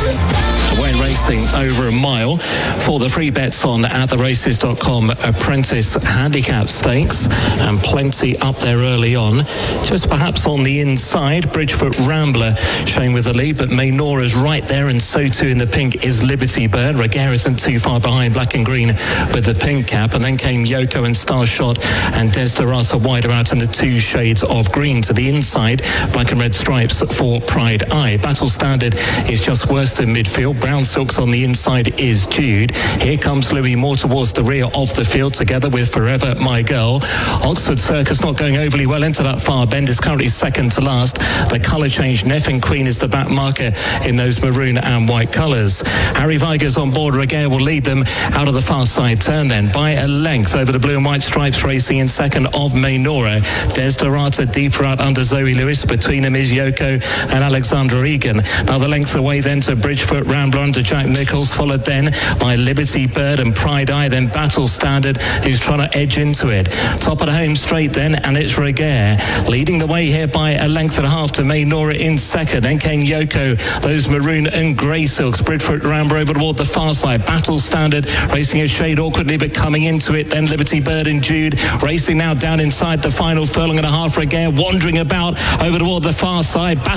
Away racing over a mile for the free bets on at theraces.com Apprentice Handicap Stakes, and plenty up there early on. Just perhaps on the inside, Bridgefoot Rambler showing with the lead, but Maynora's right there, and so too in the pink is Liberty Bird. Reguera isn't too far behind, black and green with the pink cap, and then came Yoko and Starshot and Desderata wider out in the two shades of green. To the inside, black and red stripes for Pride Eye. Battle Standard is just worst in midfield. Brown Silks on the inside is Jude. Here comes Louis more towards the rear of the field, together with Forever My Girl. Oxford Circus not going overly well into that far bend, is currently second to last. The colour change, Neffin Queen is the back marker in those maroon and white colours. Harry Viger's on board. Reguera will lead them out of the far side turn then by a length over the blue and white stripes, racing in second of Maynora. Desderata deeper out under Zoe Lewis. Between them is Yoko and Alexandra Egan. Now the length away then to Bridgefoot Rambler under Jack Nichols, followed then by Liberty Bird and Pride Eye, then Battle Standard, who's trying to edge into it. Top of the home straight then, and it's Reguera leading the way here by a length and a half to Maynora in second. Then came Yoko, those maroon and grey silks. Bridgefoot Rambler over toward the far side. Battle Standard racing a shade awkwardly, but coming into it then Liberty Bird and Jude racing now down inside the final furlong and a half. Reguera wandering about over toward the far side.